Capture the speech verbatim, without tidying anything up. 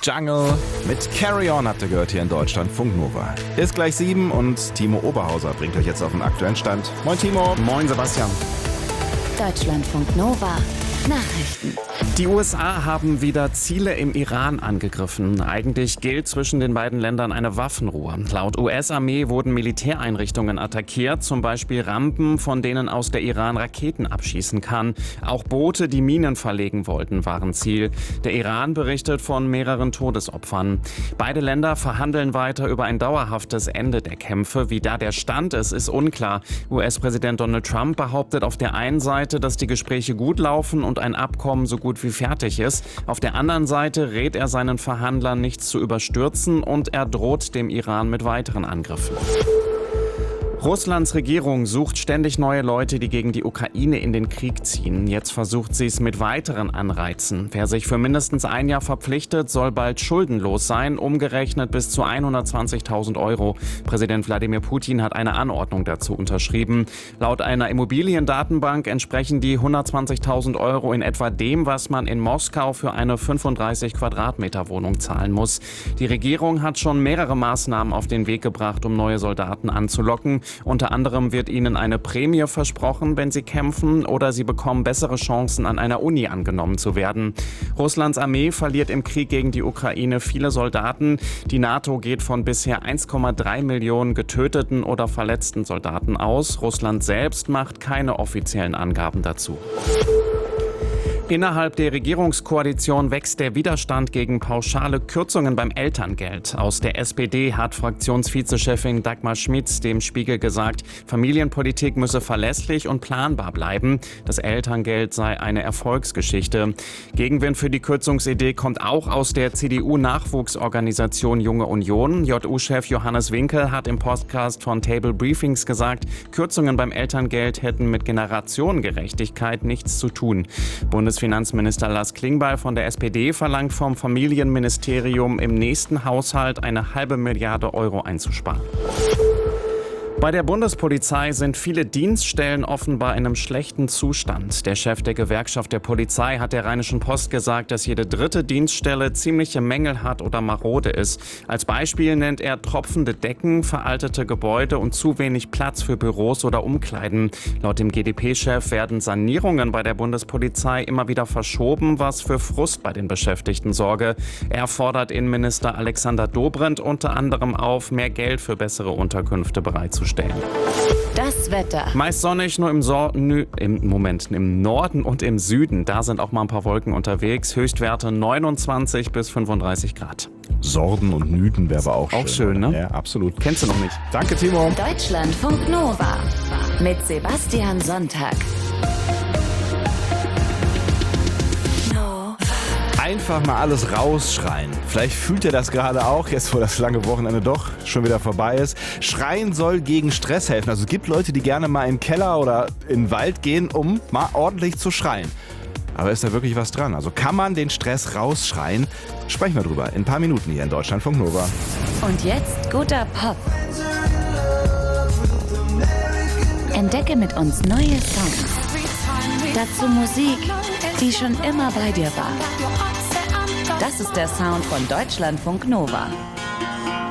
Jungle mit Carry On habt ihr gehört hier in Deutschlandfunk Nova. Ist gleich sieben und Timo Oberhauser bringt euch jetzt auf den aktuellen Stand. Moin Timo. Moin Sebastian. Deutschlandfunk Nova. Nachrichten. Die U S A haben wieder Ziele im Iran angegriffen. Eigentlich gilt zwischen den beiden Ländern eine Waffenruhe. Laut U S-Armee wurden Militäreinrichtungen attackiert, zum Beispiel Rampen, von denen aus der Iran Raketen abschießen kann. Auch Boote, die Minen verlegen wollten, waren Ziel. Der Iran berichtet von mehreren Todesopfern. Beide Länder verhandeln weiter über ein dauerhaftes Ende der Kämpfe. Wie da der Stand ist, ist unklar. U S-Präsident Donald Trump behauptet auf der einen Seite, dass die Gespräche gut laufen und ein Abkommen so gut wie fertig ist. Auf der anderen Seite rät er seinen Verhandlern, nichts zu überstürzen, und er droht dem Iran mit weiteren Angriffen. Russlands Regierung sucht ständig neue Leute, die gegen die Ukraine in den Krieg ziehen. Jetzt versucht sie es mit weiteren Anreizen. Wer sich für mindestens ein Jahr verpflichtet, soll bald schuldenlos sein, umgerechnet bis zu hundertzwanzigtausend Euro. Präsident Wladimir Putin hat eine Anordnung dazu unterschrieben. Laut einer Immobiliendatenbank entsprechen die hundertzwanzigtausend Euro in etwa dem, was man in Moskau für eine fünfunddreißig Quadratmeter Wohnung zahlen muss. Die Regierung hat schon mehrere Maßnahmen auf den Weg gebracht, um neue Soldaten anzulocken. Unter anderem wird ihnen eine Prämie versprochen, wenn sie kämpfen, oder sie bekommen bessere Chancen, an einer Uni angenommen zu werden. Russlands Armee verliert im Krieg gegen die Ukraine viele Soldaten. Die NATO geht von bisher eins Komma drei Millionen getöteten oder verletzten Soldaten aus. Russland selbst macht keine offiziellen Angaben dazu. Innerhalb der Regierungskoalition wächst der Widerstand gegen pauschale Kürzungen beim Elterngeld. Aus der S P D hat Fraktionsvizechefin Dagmar Schmidt dem Spiegel gesagt, Familienpolitik müsse verlässlich und planbar bleiben. Das Elterngeld sei eine Erfolgsgeschichte. Gegenwind für die Kürzungsidee kommt auch aus der C D U-Nachwuchsorganisation Junge Union. J U-Chef Johannes Winkel hat im Podcast von Table Briefings gesagt, Kürzungen beim Elterngeld hätten mit Generationengerechtigkeit nichts zu tun. Bundesfinanzminister Lars Klingbeil von der S P D verlangt vom Familienministerium, im nächsten Haushalt eine halbe Milliarde Euro einzusparen. Bei der Bundespolizei sind viele Dienststellen offenbar in einem schlechten Zustand. Der Chef der Gewerkschaft der Polizei hat der Rheinischen Post gesagt, dass jede dritte Dienststelle ziemliche Mängel hat oder marode ist. Als Beispiel nennt er tropfende Decken, veraltete Gebäude und zu wenig Platz für Büros oder Umkleiden. Laut dem G d P-Chef werden Sanierungen bei der Bundespolizei immer wieder verschoben, was für Frust bei den Beschäftigten sorge. Er fordert Innenminister Alexander Dobrindt unter anderem auf, mehr Geld für bessere Unterkünfte bereitzustellen. Das Wetter. Meist sonnig, nur im, so- nü- im, Moment, im Norden und im Süden. Da sind auch mal ein paar Wolken unterwegs. Höchstwerte neunundzwanzig bis fünfunddreißig Grad. Sorden und Nüden wäre aber auch, Auch schön. schön, ne? Ja, absolut. Kennst du noch nicht? Danke, Timo. Deutschlandfunk Nova. Mit Sebastian Sonntag. Einfach mal alles rausschreien. Vielleicht fühlt ihr das gerade auch, jetzt wo das lange Wochenende doch schon wieder vorbei ist. Schreien soll gegen Stress helfen. Also es gibt Leute, die gerne mal in den Keller oder in den Wald gehen, um mal ordentlich zu schreien. Aber ist da wirklich was dran? Also kann man den Stress rausschreien? Sprechen wir drüber in ein paar Minuten hier in Deutschlandfunk Nova. Und jetzt guter Pop. Entdecke mit uns neue Songs. Dazu Musik, die schon immer bei dir war. Das ist der Sound von Deutschlandfunk Nova.